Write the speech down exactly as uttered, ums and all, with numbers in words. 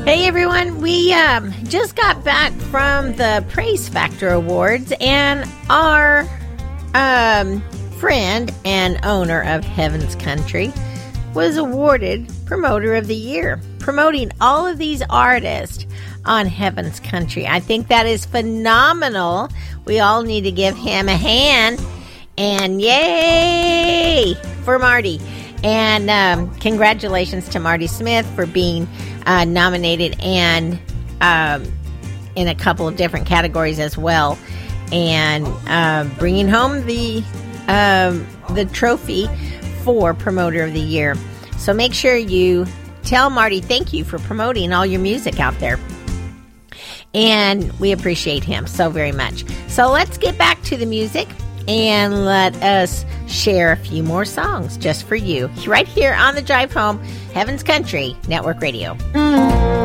Hey everyone, we um, just got back from the Praise Factor Awards, and our um, friend and owner of Heaven's Country was awarded Promoter of the Year, promoting all of these artists on Heaven's Country. I think that is phenomenal. We all need to give him a hand, and yay for Marty. And um, congratulations to Marty Smith for being uh, nominated and um, in a couple of different categories as well, and uh, bringing home the um, the trophy for Promoter of the Year. So make sure you tell Marty thank you for promoting all your music out there. And we appreciate him so very much. So let's get back to the music and let us share a few more songs just for you right here on the drive home, Heaven's Country Network Radio.